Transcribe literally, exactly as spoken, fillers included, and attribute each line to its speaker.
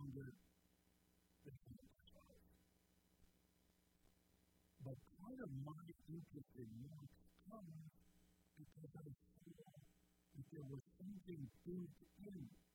Speaker 1: longer the exercise. But part of my interest in Mark comes because I saw that there was something built in